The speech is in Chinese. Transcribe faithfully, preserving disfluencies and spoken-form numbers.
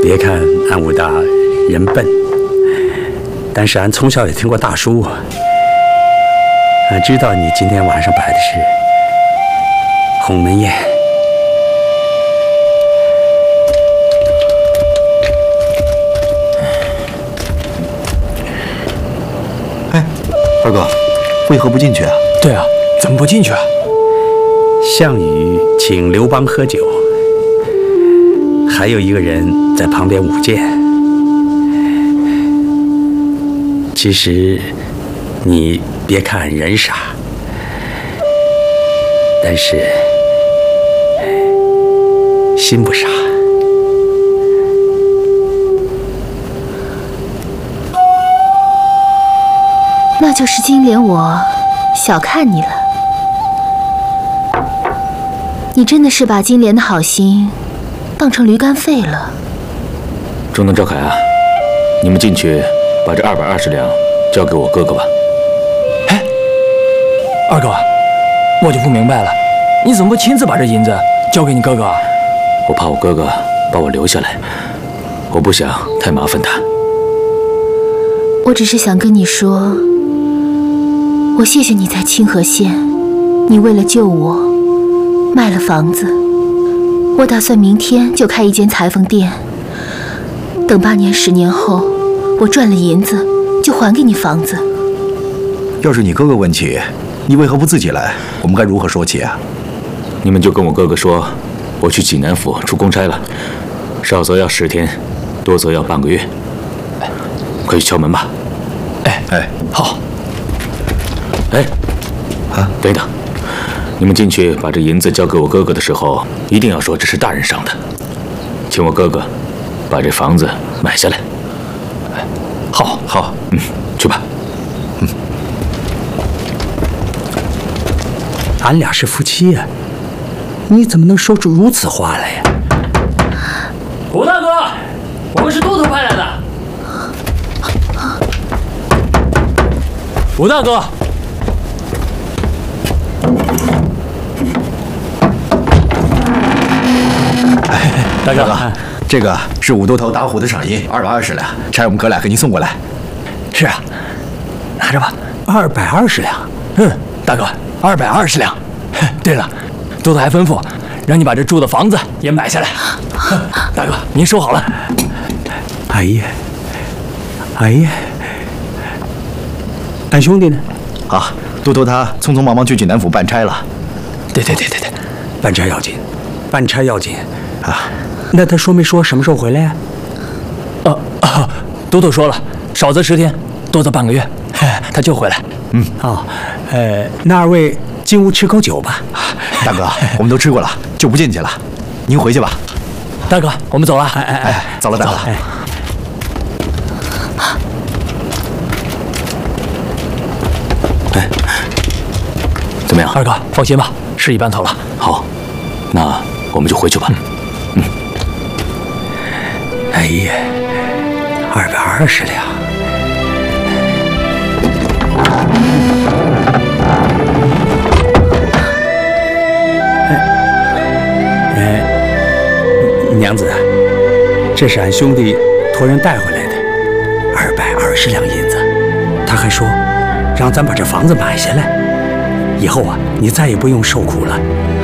别看俺武大人笨，但是俺从小也听过大书，俺知道你今天晚上摆的是鸿门宴。 哎，二哥，为何不进去啊？ 对啊，怎么不进去啊？ 项羽请刘邦喝酒，还有一个人在旁边舞剑。其实你别看人傻，但是心不傻。 那就是金莲我小看你了。你真的是把金莲的好心当成驴肝肺了。 中等赵凯啊，你们进去把这二百二十两交给我哥哥吧。 哎，二哥，我就不明白了，你怎么不亲自把这银子交给你哥哥啊？ 我怕我哥哥把我留下来，我不想太麻烦他。 我只是想跟你说，我谢谢你在清河县，你为了救我卖了房子。我打算明天就开一间裁缝店，等八年十年后我赚了银子就还给你房子。 要是你哥哥问起，你为何不自己来？我们该如何说起啊？ 你们就跟我哥哥说，我去济南府出公差了，少则要十天，多则要半个月。哎，快去敲门吧。 哎哎，好。 哎， 啊， 等一等，你们进去把这银子交给我哥哥的时候，一定要说这是大人赏的，请我哥哥把这房子买下来。 哎，好，好， 嗯，去吧。 嗯，俺俩是夫妻呀、啊，你怎么能说出如此话来呀？ 胡大哥，我们是都头派来的。 吴大哥， 哎，大哥，这个是五都头打虎的赏银，二百二十两，差我们哥俩给您送过来。 是啊，拿着吧。 二百二十两。 嗯，大哥，二百二十两。对了，都头还吩咐让你把这住的房子也买下来。大哥，您收好了。 哎呀，哎呀。俺兄弟呢？ 啊，都头他匆匆忙忙去济南府办差了。 对对对对对， 办差要紧，办差要紧啊！那他说没说什么时候回来呀、 啊？啊啊！都头说了，少则十天，多则半个月，他就回来。 嗯，哦，呃，那二位进屋吃口酒吧。 大哥，我们都吃过了，就不进去了。您回去吧。 大哥，我们走了。 哎哎哎， 走了，大哥。 哎哎，怎么样？ 二哥，放心吧，事已办妥了。 好，那我们就回去吧。 嗯。哎呀，二百二十两。哎，哎，娘子，这是俺兄弟托人带回来的，二百二十两银子。他还说，让咱把这房子买下来，以后啊，你再也不用受苦了。